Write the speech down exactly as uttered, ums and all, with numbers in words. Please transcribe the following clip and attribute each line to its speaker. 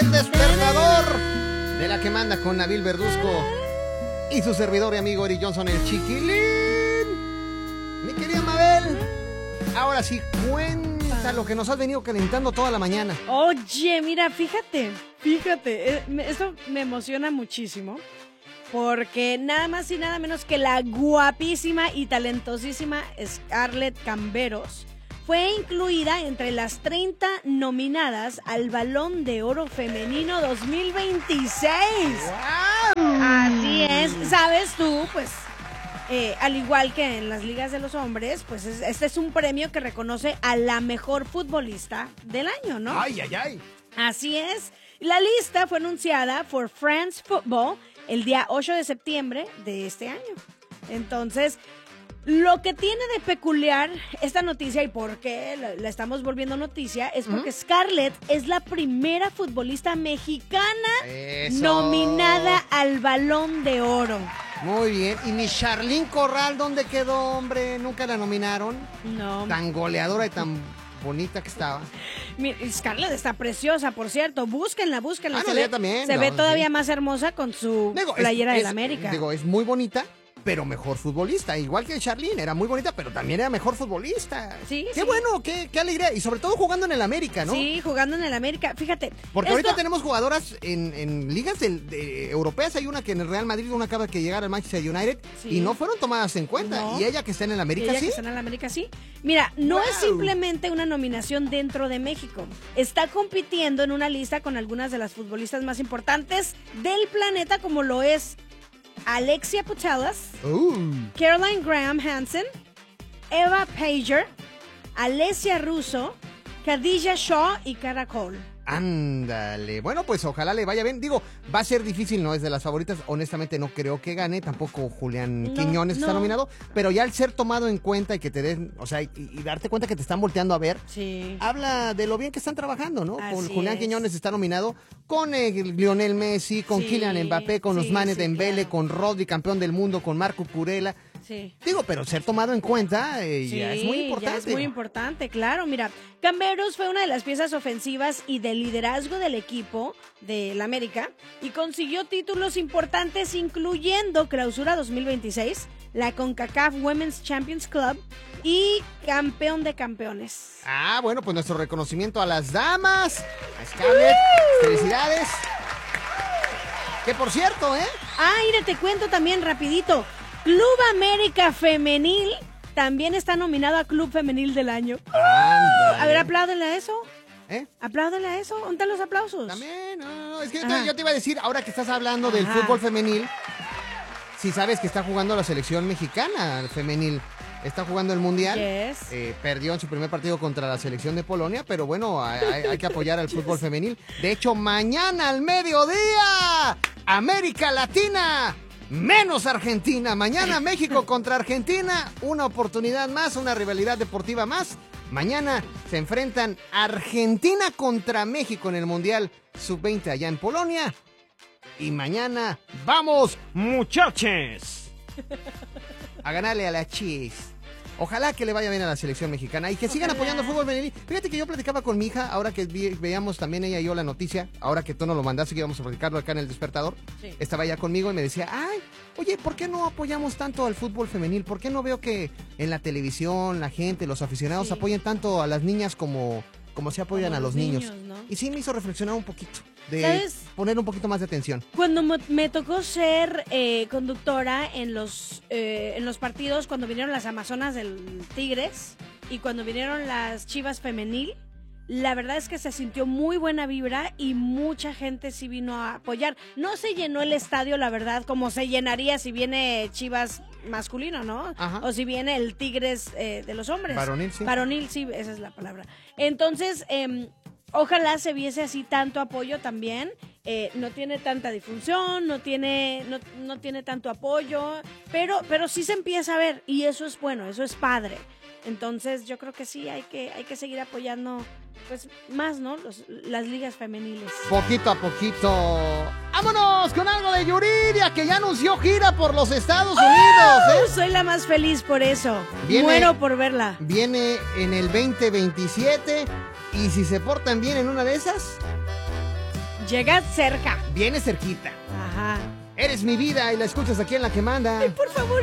Speaker 1: El Despertador de la que manda con Nabil Verduzco y su servidor y amigo Eric Johnson, el Chiquilín. Mi querida Mabel, ahora sí, cuenta lo que nos has venido calentando toda la mañana.
Speaker 2: Oye, mira, fíjate, fíjate, esto me emociona muchísimo. Porque nada más y nada menos que la guapísima y talentosísima Scarlett Camberos fue incluida entre las treinta nominadas al Balón de Oro Femenino dos mil veintiséis.
Speaker 1: ¡Wow!
Speaker 2: Así es, sabes tú, pues, eh, al igual que en las ligas de los hombres, pues es, este es un premio que reconoce a la mejor futbolista del año, ¿no?
Speaker 1: ¡Ay, ay, ay!
Speaker 2: Así es. La lista fue anunciada por France Football el día ocho de septiembre de este año. Entonces, lo que tiene de peculiar esta noticia y por qué la, la estamos volviendo noticia es porque ¿Mm? Scarlett es la primera futbolista mexicana
Speaker 1: Eso.
Speaker 2: nominada al Balón de Oro.
Speaker 1: Muy bien. ¿Y mi Charlín Corral dónde quedó, hombre? ¿Nunca la nominaron?
Speaker 2: No.
Speaker 1: Tan goleadora y tan bonita que estaba.
Speaker 2: Mira, Scarlett está preciosa, por cierto. Búsquenla, búsquenla.
Speaker 1: Ah, no,
Speaker 2: se ve,
Speaker 1: también.
Speaker 2: se
Speaker 1: no,
Speaker 2: ve todavía
Speaker 1: sí.
Speaker 2: más hermosa con su
Speaker 1: digo,
Speaker 2: playera
Speaker 1: es,
Speaker 2: del América.
Speaker 1: Digo, es muy bonita, pero mejor futbolista. Igual que Charlene, era muy bonita, pero también era mejor futbolista.
Speaker 2: Sí,
Speaker 1: Qué
Speaker 2: sí.
Speaker 1: bueno, qué, qué alegría. Y sobre todo jugando en el América, ¿no?
Speaker 2: Sí, jugando en el América. Fíjate.
Speaker 1: Porque
Speaker 2: esto...
Speaker 1: ahorita tenemos jugadoras en, en ligas de, de, europeas. Hay una que en el Real Madrid, una acaba de llegar al Manchester United
Speaker 2: sí.
Speaker 1: y no fueron tomadas en cuenta.
Speaker 2: No.
Speaker 1: Y ella que está en el América,
Speaker 2: ella
Speaker 1: sí.
Speaker 2: que está en el América, sí. Mira, no
Speaker 1: wow.
Speaker 2: es simplemente una nominación dentro de México. Está compitiendo en una lista con algunas de las futbolistas más importantes del planeta, como lo es Alexia Putellas,
Speaker 1: Uh.
Speaker 2: Caroline Graham Hansen, Eva Pager, Alessia Russo, Khadija Shaw y Cara Cole.
Speaker 1: Ándale. Bueno, pues ojalá le vaya bien. Digo, va a ser difícil, no es de las favoritas. Honestamente no creo que gane. Tampoco Julián
Speaker 2: No,
Speaker 1: Quiñones
Speaker 2: no.
Speaker 1: está nominado. Pero ya al ser tomado en cuenta y que te den, o sea, y, y darte cuenta que te están volteando a ver,
Speaker 2: Sí.
Speaker 1: habla de lo bien que están trabajando, ¿no?
Speaker 2: Así
Speaker 1: Con Julián
Speaker 2: es.
Speaker 1: Quiñones está nominado con eh, Lionel Messi, con
Speaker 2: Sí,
Speaker 1: Kylian Mbappé, con
Speaker 2: sí,
Speaker 1: Ousmane
Speaker 2: sí,
Speaker 1: Dembélé,
Speaker 2: claro.
Speaker 1: con Rodri, campeón del mundo, con Marco Curela.
Speaker 2: Sí.
Speaker 1: Digo, pero ser tomado en cuenta eh,
Speaker 2: Sí,
Speaker 1: ya es muy importante.
Speaker 2: ya es muy importante, claro. Mira, Camberos fue una de las piezas ofensivas y de liderazgo del equipo del América y consiguió títulos importantes incluyendo Clausura dos mil veintiséis, la CONCACAF Women's Champions Club y Campeón de Campeones.
Speaker 1: Ah, bueno, pues nuestro reconocimiento a las damas, a Scarlett, felicidades. Que por cierto, ¿eh?
Speaker 2: Ah, mira, te cuento también rapidito. Club América Femenil también está nominado a Club Femenil del Año.
Speaker 1: Ándale.
Speaker 2: A ver, apláudenle a eso.
Speaker 1: ¿Eh?
Speaker 2: Apláudenle a eso. ¿Dónde están los aplausos?
Speaker 1: También, no, no, no, es que yo
Speaker 2: Ajá.
Speaker 1: te, yo te iba a decir, ahora que estás hablando del
Speaker 2: Ajá.
Speaker 1: fútbol femenil, si sabes que está jugando la selección mexicana el femenil, está jugando el Mundial,
Speaker 2: Yes.
Speaker 1: eh, perdió en su primer partido contra la selección de Polonia, pero bueno, hay, hay- hay que apoyar al fútbol femenil. De hecho, mañana al mediodía, América Latina, menos Argentina. Mañana México contra Argentina, una oportunidad más, una rivalidad deportiva más. Mañana se enfrentan Argentina contra México en el Mundial sub veinte allá en Polonia. Y mañana, ¡vamos, muchachos! A ganarle a la Chis. Ojalá que le vaya bien a la selección mexicana y que sigan
Speaker 2: Ojalá.
Speaker 1: apoyando el fútbol femenil. Fíjate que yo platicaba con mi hija, ahora que vi- veíamos también ella y yo la noticia, ahora que tú nos lo mandaste, que íbamos a platicarlo acá en el Despertador.
Speaker 2: Sí.
Speaker 1: Estaba ella conmigo y me decía, ay, oye, ¿por qué no apoyamos tanto al fútbol femenil? ¿Por qué no veo que en la televisión la gente, los aficionados
Speaker 2: Sí.
Speaker 1: apoyen tanto a las niñas como, como se apoyan
Speaker 2: Como
Speaker 1: a los
Speaker 2: los
Speaker 1: niños?
Speaker 2: niños, ¿no?
Speaker 1: Y sí me hizo reflexionar un poquito, de
Speaker 2: ¿Sabes?
Speaker 1: poner un poquito más de atención.
Speaker 2: Cuando mo- me tocó ser eh, conductora en los, eh, en los partidos, cuando vinieron las Amazonas del Tigres y cuando vinieron las Chivas Femenil, la verdad es que se sintió muy buena vibra y mucha gente sí vino a apoyar. No se llenó el estadio, la verdad, como se llenaría si viene Chivas masculino, ¿no?
Speaker 1: Ajá.
Speaker 2: O si viene el Tigres eh, de los hombres.
Speaker 1: Varonil, sí.
Speaker 2: Varonil, sí, esa es la palabra. Entonces, eh, ojalá se viese así tanto apoyo también. Eh, no tiene tanta difusión, no tiene, no, no tiene tanto apoyo, pero, pero sí se empieza a ver y eso es bueno, eso es padre. Entonces yo creo que sí, hay que, hay que seguir apoyando pues más, ¿no? Los, las ligas femeniles.
Speaker 1: Poquito a poquito. ¡Vámonos con algo de Yuridia, que ya anunció gira por los Estados Unidos!
Speaker 2: ¡Oh!
Speaker 1: ¿eh?
Speaker 2: Soy la más feliz por eso.
Speaker 1: Viene-
Speaker 2: Muero por verla.
Speaker 1: Viene en el veinte veintisiete y si se portan bien en una de esas,
Speaker 2: Llega cerca.
Speaker 1: Viene cerquita.
Speaker 2: Ajá.
Speaker 1: Eres mi vida y la escuchas aquí en La Que Manda.
Speaker 2: Ay, por favor,